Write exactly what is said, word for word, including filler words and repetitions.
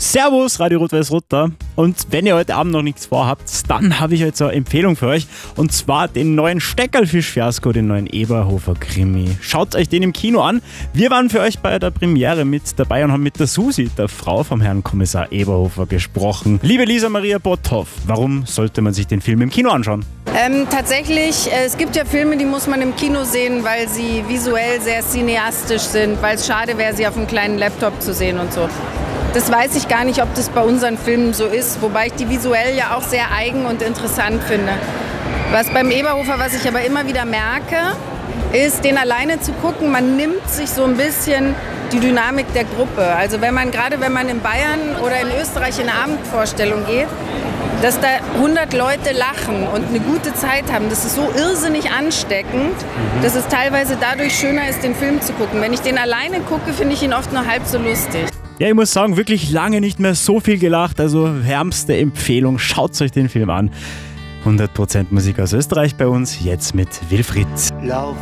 Servus, Radio Rot-Weiß-Rot da. Und wenn ihr heute Abend noch nichts vorhabt, dann habe ich heute so eine Empfehlung für euch. Und zwar den neuen Steckerlfisch-Fiasko, den neuen Eberhofer-Krimi. Schaut euch den im Kino an. Wir waren für euch bei der Premiere mit dabei und haben mit der Susi, der Frau vom Herrn Kommissar Eberhofer, gesprochen. Liebe Lisa Maria Botthoff, warum sollte man sich den Film im Kino anschauen? Ähm, tatsächlich, äh, es gibt ja Filme, die muss man im Kino sehen, weil sie visuell sehr cineastisch sind, weil es schade wäre, sie auf einem kleinen Laptop zu sehen und so. Das weiß ich gar nicht, ob das bei unseren Filmen so ist, wobei ich die visuell ja auch sehr eigen und interessant finde. Was beim Eberhofer, was ich aber immer wieder merke, ist, den alleine zu gucken, man nimmt sich so ein bisschen die Dynamik der Gruppe. Also wenn man, gerade wenn man in Bayern oder in Österreich in eine Abendvorstellung geht, dass da hundert Leute lachen und eine gute Zeit haben, das ist so irrsinnig ansteckend, dass es teilweise dadurch schöner ist, den Film zu gucken. Wenn ich den alleine gucke, finde ich ihn oft nur halb so lustig. Ja, ich muss sagen, wirklich lange nicht mehr so viel gelacht, also wärmste Empfehlung, schaut euch den Film an. hundert Prozent Musik aus Österreich bei uns, jetzt mit Wilfried. Lauf